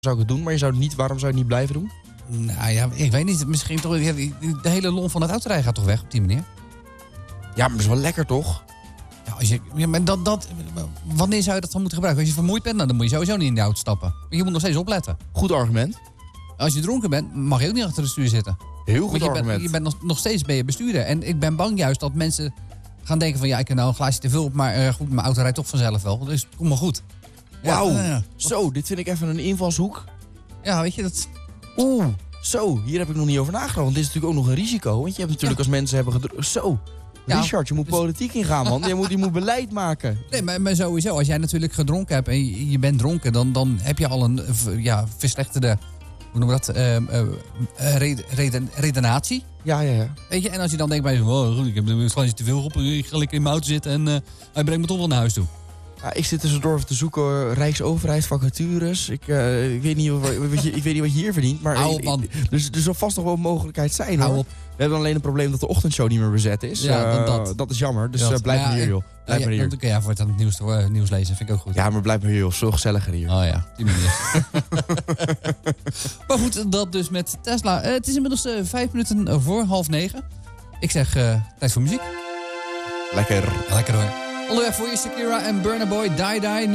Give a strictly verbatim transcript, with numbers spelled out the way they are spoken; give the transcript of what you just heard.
zou ik het doen, maar je zou het niet, waarom zou je het niet blijven doen? Nou ja, ik weet niet. Misschien toch... De hele lol van het autorijden gaat toch weg op die manier? Ja, maar dat is wel lekker, toch? Ja, als je, ja, maar dat, dat, wanneer zou je dat dan moeten gebruiken? Als je vermoeid bent, nou, dan moet je sowieso niet in de auto stappen. Je moet nog steeds opletten. Goed argument. Als je dronken bent, mag je ook niet achter het stuur zitten. Heel goed Want je argument. bent, je bent nog, nog steeds ben je bestuurder. En ik ben bang juist dat mensen gaan denken van... ja, ik heb nou een glaasje te veel op, maar uh, goed, mijn auto rijdt toch vanzelf wel. Dus kom maar goed. Wauw. Ja, ja. Zo, dit vind ik even een invalshoek. Ja, weet je, dat... Oeh. Zo, hier heb ik nog niet over nagedacht. Want dit is natuurlijk ook nog een risico. Want je hebt natuurlijk Ja. als mensen hebben gedrukt... Zo. Ja, Richard, je moet dus- politiek ingaan, man. Je moet, je moet beleid maken. Nee, maar, maar sowieso, als jij natuurlijk gedronken hebt en je, je bent dronken... Dan, dan heb je al een uh, v- ja, verslechterde, hoe noemen we dat, uh, uh, uh, reden, reden, redenatie. Ja, ja, ja. Weet je, en als je dan denkt bij je, oh, goed, ik heb een glaasje te veel op, ik ga lekker in mijn auto zitten en uh, hij brengt me toch wel naar huis toe. Ja, ik zit tussendoor even te zoeken, uh, Rijksoverheid, vacatures. Ik, uh, ik, weet niet wat, wat je, ik weet niet wat je hier verdient. Maar Hou op, man. ik- dus er zal vast nog wel een mogelijkheid zijn, Hou hoor. op. We hebben alleen een probleem dat de ochtendshow niet meer bezet is. Ja, Uh, dat- dat. dat is jammer. Dus Dat. uh, blijf Maar maar ja, hier, joh. Blijf ja, maar hier. Dan kun je ja, voor het nieuws, uh, nieuws lezen, vind ik ook goed. Ja, maar blijf maar hier, joh. Zo gezelliger hier. Oh ja, die manier. Maar goed, dat dus met Tesla. Uh, het is inmiddels uh, vijf minuten voor half negen. Ik zeg, uh, tijd voor muziek. Lekker. Ja, lekker hoor. Onderweg voor je Shakira en Burna Boy, Die Die.